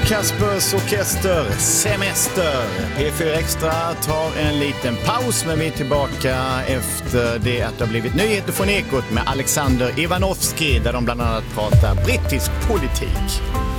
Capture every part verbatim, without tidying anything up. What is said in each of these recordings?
Kaspers orkester, Semester. P fyra Extra tar en liten paus, men vi är tillbaka efter det att det har blivit nyheter från Ekot med Alexander Ivanovski, där de bland annat pratar brittisk politik.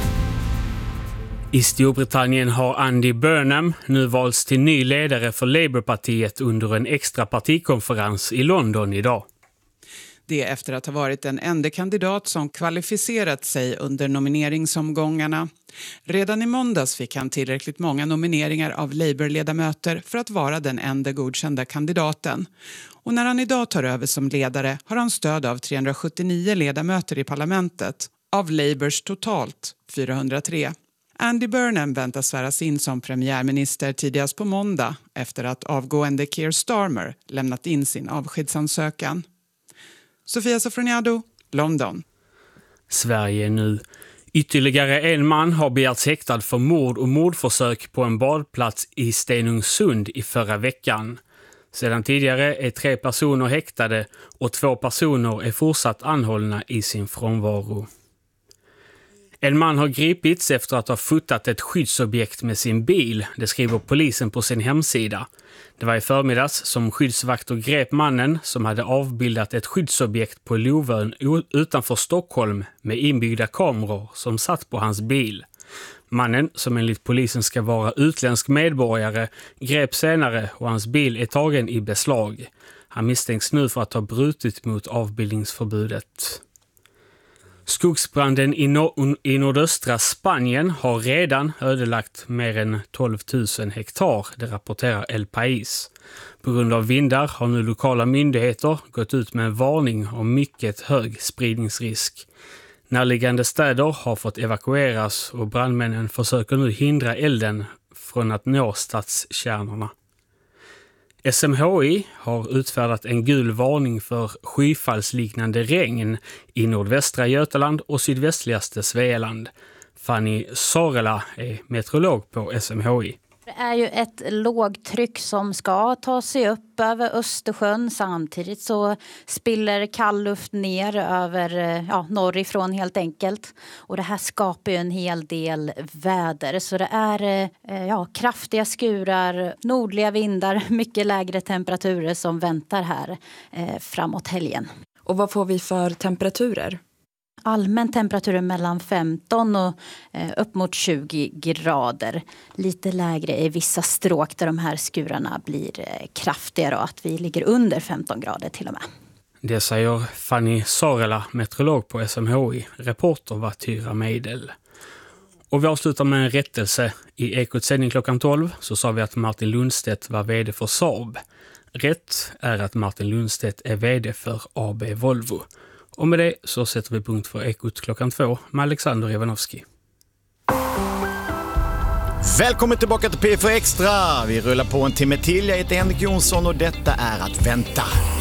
I Storbritannien har Andy Burnham nu valts till ny ledare för Labourpartiet under en extra partikonferens i London idag. Det är efter att ha varit den enda kandidat som kvalificerat sig under nomineringsomgångarna. Redan i måndags fick han tillräckligt många nomineringar av Labour-ledamöter för att vara den enda godkända kandidaten. Och när han idag tar över som ledare har han stöd av trehundrasjuttionio ledamöter i parlamentet, av Labours totalt fyrahundratre. Andy Burnham väntas sväras in som premiärminister tidigast på måndag efter att avgående Keir Starmer lämnat in sin avskedsansökan. Sofia Sofroniado, London. Sverige nu. Ytterligare en man har begärts häktad för mord och mordförsök på en badplats i Stenungsund i förra veckan. Sedan tidigare är tre personer häktade och två personer är fortsatt anhållna i sin frånvaro. En man har gripits efter att ha fotat ett skyddsobjekt med sin bil, det skriver polisen på sin hemsida. Det var i förmiddags som skyddsvakter grep mannen som hade avbildat ett skyddsobjekt på Lovön utanför Stockholm med inbyggda kameror som satt på hans bil. Mannen, som enligt polisen ska vara utländsk medborgare, grep senare och hans bil är tagen i beslag. Han misstänks nu för att ha brutit mot avbildningsförbudet. Skogsbranden i, no- i nordöstra Spanien har redan ödelagt mer än tolv tusen hektar, det rapporterar El País. På grund av vindar har nu lokala myndigheter gått ut med en varning om mycket hög spridningsrisk. Närliggande städer har fått evakueras och brandmännen försöker nu hindra elden från att nå stadskärnorna. S M H I har utfärdat en gul varning för skyfallsliknande regn i nordvästra Götaland och sydvästligaste Svealand. Fanny Sorela är meteorolog på S M H I. Det är ju ett lågtryck som ska ta sig upp över Östersjön. Samtidigt så spiller kall luft ner över ja, norrifrån helt enkelt. Och det här skapar ju en hel del väder. Så det är ja, kraftiga skurar, nordliga vindar, mycket lägre temperaturer som väntar här eh, framåt helgen. Och vad får vi för temperaturer? Allmän temperatur mellan femton och eh, upp mot tjugo grader. Lite lägre i vissa stråk där de här skurarna blir eh, kraftigare och att vi ligger under femton grader till och med. Det säger Fanny Sorela, meteorolog på S M H I. Reporter var Tyra Meidel. Och vi avslutar med en rättelse. I Ekots sändning klockan tolv så sa vi att Martin Lundstedt var vd för Saab. Rätt är att Martin Lundstedt är vd för A B Volvo. Och med det så sätter vi punkt för Ekot klockan två med Alexander Ivanovski. Välkommen tillbaka till P fyra Extra. Vi rullar på en timme till. Jag heter Henrik Jonsson och detta är Att vänta.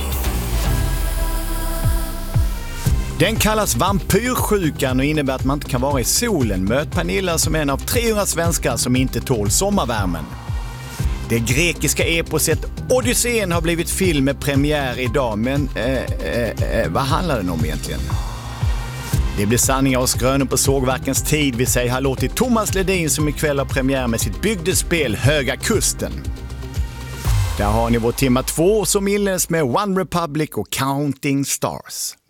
Den kallas vampyrsjukan och innebär att man inte kan vara i solen. Möt Pernilla som är en av trehundra svenskar som inte tål sommarvärmen. Det grekiska eposet Odysseen har blivit film med premiär idag, men eh, eh, eh, vad handlar den om egentligen? Det blir sanningar och skrönor på sågverkens tid. Vi säger hallå till Thomas Ledin som ikväll har premiär med sitt bygdespel Höga Kusten. Där har ni vår timma två som inleds med One Republic och Counting Stars.